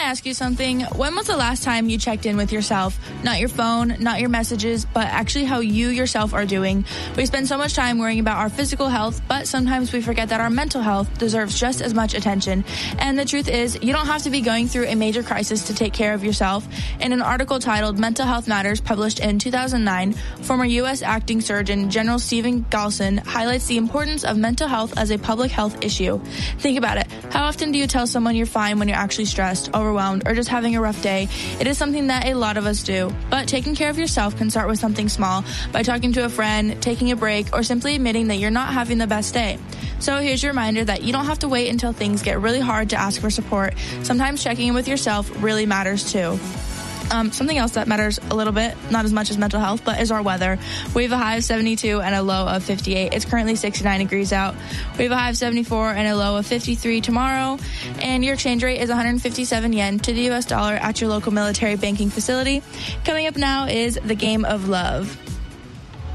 ask you something? When was the last time you checked in with yourself? Not your phone, not your messages, but actually how you yourself are doing. We spend so much time worrying about our physical health, but sometimes we forget that our mental health deserves just as much attention. And the truth is, you don't have to be going through a major crisis to take care of yourself. In an article titled Mental Health Matters, published in 2009, former U.S. acting surgeon General Stephen Galson highlights the importance of mental health as a public health issue. Think about it. How often do you tell someone you're fine when you're actually stressed, overwhelmed, or just having a rough day? It is something that a lot of us do. But taking care of yourself can start with something small, by talking to a friend, taking a break, or simply admitting that you're not having the best day. So here's your reminder that you don't have to wait until things get really hard to ask for support. Sometimes checking in with yourself really matters too. Something else that matters a little bit, not as much as mental health, but is our weather. We have a high of 72 and a low of 58. It's currently 69 degrees out. We have a high of 74 and a low of 53 tomorrow. And your exchange rate is 157 yen to the U.S. dollar at your local military banking facility. Coming up now is the Game of Love.